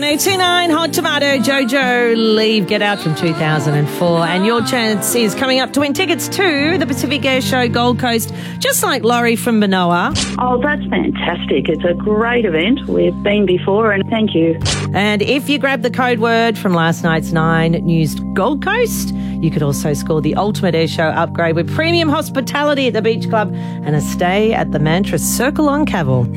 1829 Hot Tomato, Jojo Leave Get Out from 2004. And your chance is coming up to win tickets to the Pacific Air Show Gold Coast, just like Laurie from Manoa. Oh, that's fantastic. It's a great event. We've been before, and thank you. And if you grab the code word from last night's 9 News Gold Coast, you could also score the Ultimate Air Show upgrade with premium hospitality at the Beach Club and a stay at the Mantra Circle on Cavill.